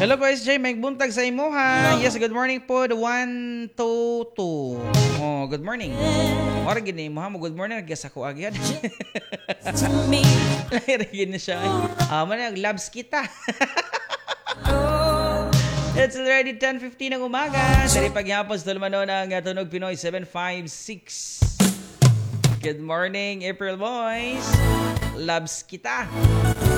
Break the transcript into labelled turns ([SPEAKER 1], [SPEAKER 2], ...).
[SPEAKER 1] Hello po, SJ. May buntag sa imo ha. Yes, good morning po. The 122. Oh, good morning. Mora gini mo ha. Good morning. Nag-guess ako agad. Lahir gini siya. Manag labs kita. It's already 10:15 ng umaga. Dari paghapon sa Tulmano ng Tunog Pinoy 756. Good morning, April boys. Loves kita.